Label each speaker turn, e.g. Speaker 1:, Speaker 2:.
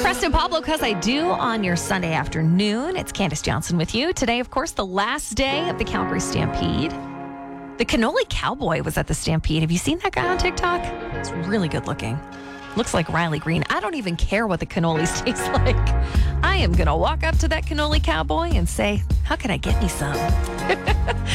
Speaker 1: Preston Pablo, because I do on your Sunday afternoon. It's Candace Johnson with you. Today, of course, the last day of the Calgary Stampede. The Cannoli Cowboy was at the Stampede. Have you seen that guy on TikTok? It's really good looking. Looks like Riley Green. I don't even care what the cannolis taste like. I am going to walk up to that Cannoli Cowboy and say, how can I get me some?